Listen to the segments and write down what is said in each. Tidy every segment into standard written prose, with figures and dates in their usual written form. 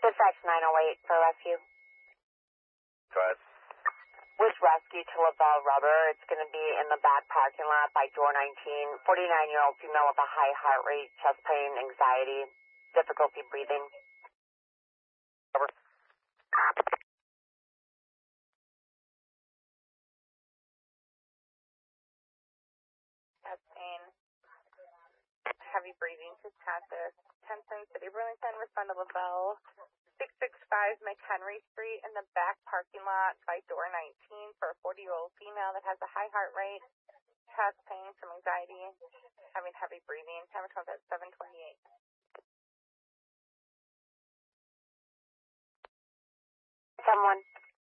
Dispatch 908 for rescue. Go ahead. With rescue to LaBelle Rubber, it's going to be in the back parking lot by door 19. 49-year-old female with a high heart rate, chest pain, anxiety, difficulty breathing. Over. Chest pain, heavy breathing, just had this. 10th City, Burlington, respond to LaBelle. 665 McHenry Street in the back parking lot by door 19 for a 40-year-old female that has a high heart rate, chest pain, some anxiety, having heavy breathing. Time response at 7:28. Someone.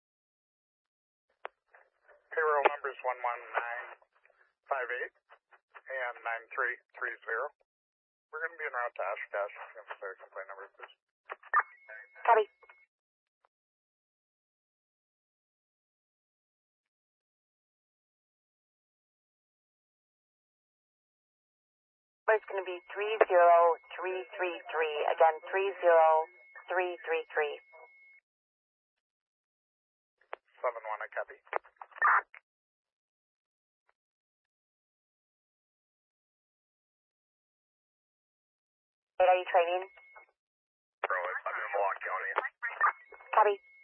Payroll numbers 11958 and 9330. We're going to be en route to Oshkosh. Give us their complaint number, please. Copy. It's going to be 30333. Again, 30333. 7-1, I copy. Are you training? Bro, I'm in Milwaukee County. Copy.